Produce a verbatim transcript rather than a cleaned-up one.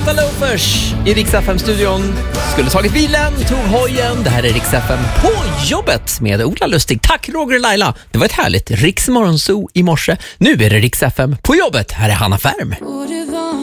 Santa Loafers i Rix F M-studion. Skulle tagit bilen, tog hojen. Det här är Rix F M på jobbet med Ola Lustig. Tack Roger och Laila. Det var ett härligt Rix Morgonzoo i morse. Nu är det Rix F M på jobbet. Här är Hanna Färm.